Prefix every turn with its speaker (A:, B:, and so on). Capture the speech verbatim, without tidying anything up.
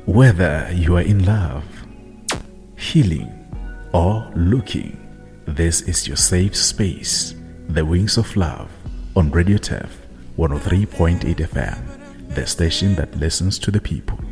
A: Whether you are in love, healing, or looking, this is your safe space. The Wings of Love on Radio T E F one oh three point eight F M, the station that listens to the people.